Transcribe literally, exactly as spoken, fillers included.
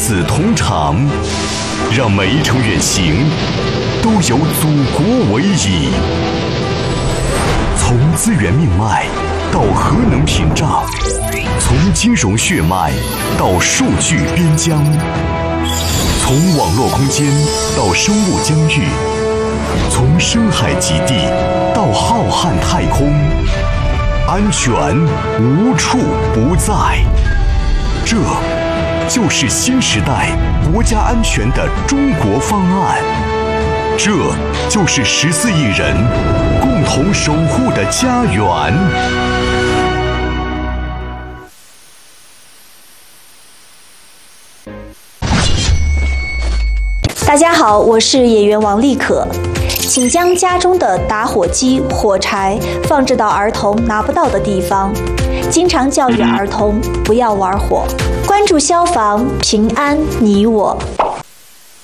此同场，让每一程远行都有祖国为依。从资源命脉到核能屏障，从金融血脉到数据边疆，从网络空间到生物疆域，从深海极地到浩瀚太空，安全无处不在。这就是新时代国家安全的中国方案，这就是十四亿人共同守护的家园。 大家好，我是演员王丽可。请将家中的打火机、火柴放置到儿童拿不到的地方，经常教育儿童不要玩火。关注消防，平安你我。